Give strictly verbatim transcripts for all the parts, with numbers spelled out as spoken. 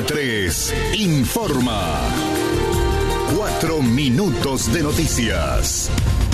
Cadena tres informa. Cuatro minutos de noticias.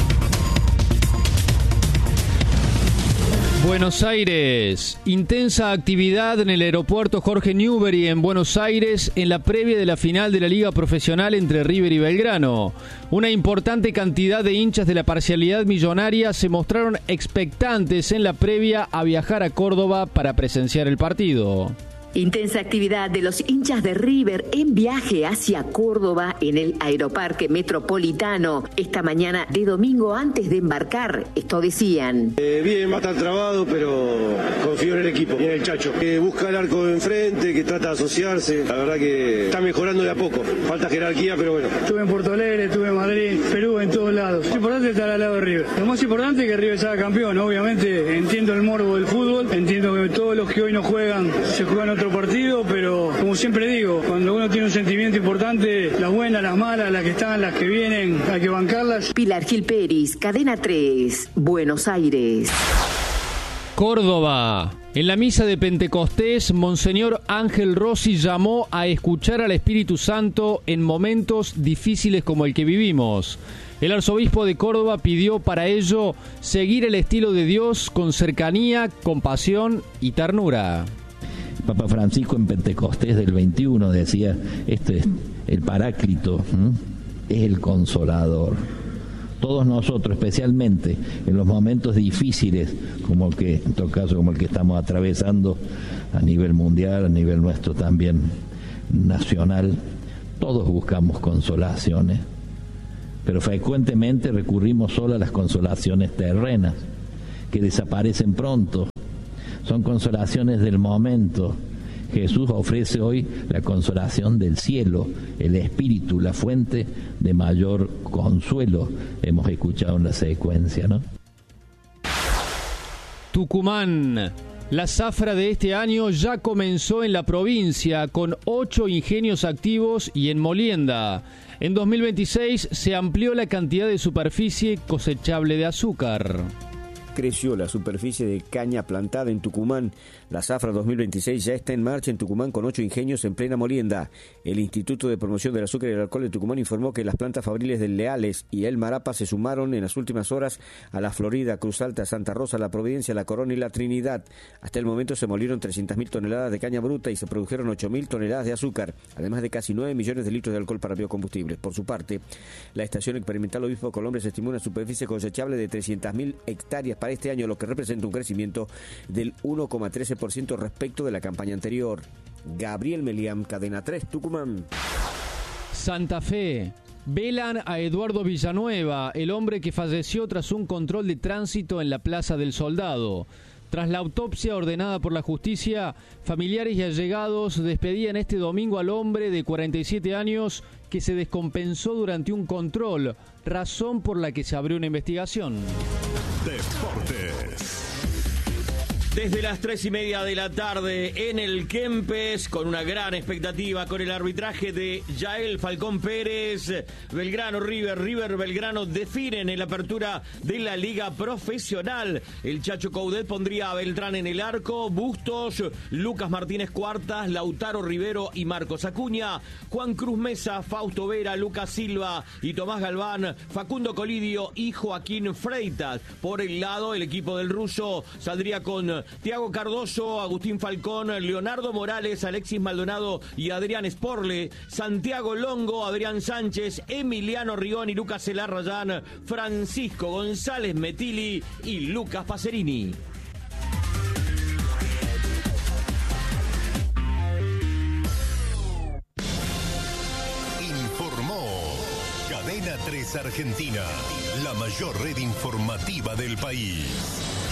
Buenos Aires. Intensa actividad en el aeropuerto Jorge Newbery en Buenos Aires en la previa de la final de la Liga Profesional entre River y Belgrano. Una importante cantidad de hinchas de la parcialidad millonaria se mostraron expectantes en la previa a viajar a Córdoba para presenciar el partido. Intensa actividad de los hinchas de River en viaje hacia Córdoba en el Aeroparque Metropolitano. Esta mañana de domingo antes de embarcar, esto decían. Eh, bien, va a estar trabado, pero confío en el equipo y en el Chacho. Que busca el arco de enfrente, que trata de asociarse. La verdad que está mejorando de a poco. Falta jerarquía, pero bueno. Estuve en Porto Alegre, estuve en Madrid, Perú, en todos lados. Lo importante es estar al lado de River. Lo más importante es que River sea campeón. Obviamente entiendo el morbo del fútbol, entiendo que todos los que hoy no juegan, se juegan otro partido, pero como siempre digo, cuando uno tiene un sentimiento importante, las buenas, las malas, las que están, las que vienen, hay que bancarlas. Pilar Gil Peris, Cadena tres, Buenos Aires. Córdoba. En la misa de Pentecostés, Monseñor Ángel Rossi llamó a escuchar al Espíritu Santo en momentos difíciles como el que vivimos. El arzobispo de Córdoba pidió para ello seguir el estilo de Dios con cercanía, compasión y ternura. Papa Francisco en Pentecostés del veintiuno decía, este es el Paráclito, ¿m? Es el Consolador. Todos nosotros, especialmente en los momentos difíciles, como el que, en todo caso, como el que estamos atravesando a nivel mundial, a nivel nuestro también nacional, todos buscamos consolaciones, pero frecuentemente recurrimos solo a las consolaciones terrenas, que desaparecen pronto. Son consolaciones del momento. Jesús ofrece hoy la consolación del cielo, el Espíritu, la fuente de mayor consuelo. Hemos escuchado en la secuencia, ¿no? Tucumán. La zafra de este año ya comenzó en la provincia con ocho ingenios activos y en molienda. En dos mil veintiséis se amplió la cantidad de superficie cosechable de azúcar. Creció la superficie de caña plantada en Tucumán. La zafra dos mil veintiséis ya está en marcha en Tucumán con ocho ingenios en plena molienda. El Instituto de Promoción del Azúcar y el Alcohol de Tucumán informó que las plantas fabriles del Leales y el Marapa se sumaron en las últimas horas a la Florida, Cruz Alta, Santa Rosa, La Providencia, La Corona y La Trinidad. Hasta el momento se molieron trescientas mil toneladas de caña bruta y se produjeron ocho mil toneladas de azúcar, además de casi nueve millones de litros de alcohol para biocombustibles. Por su parte, la Estación Experimental Obispo Colombres estimó una superficie cosechable de trescientas mil hectáreas para este año, lo que representa un crecimiento del uno coma trece por ciento respecto de la campaña anterior. Gabriel Meliam, Cadena tres, Tucumán. Santa Fe. Velan a Eduardo Villanueva, el hombre que falleció tras un control de tránsito en la Plaza del Soldado. Tras la autopsia ordenada por la justicia, familiares y allegados despedían este domingo al hombre de cuarenta y siete años que se descompensó durante un control, razón por la que se abrió una investigación. Deportes. Desde las tres y media de la tarde en el Kempes, con una gran expectativa, con el arbitraje de Yael Falcón Pérez, Belgrano River, River Belgrano definen en la apertura de la Liga Profesional. El Chacho Coudet pondría a Beltrán en el arco, Bustos, Lucas Martínez Cuartas, Lautaro Rivero y Marcos Acuña, Juan Cruz Mesa, Fausto Vera, Lucas Silva y Tomás Galván, Facundo Colidio y Joaquín Freitas. Por el lado, el equipo del ruso saldría con Tiago Cardoso, Agustín Falcón, Leonardo Morales, Alexis Maldonado y Adrián Sporle, Santiago Longo, Adrián Sánchez, Emiliano Rigón y Lucas Elarrayán, Francisco González Metili y Lucas Pacerini. Informó Cadena tres Argentina, la mayor red informativa del país.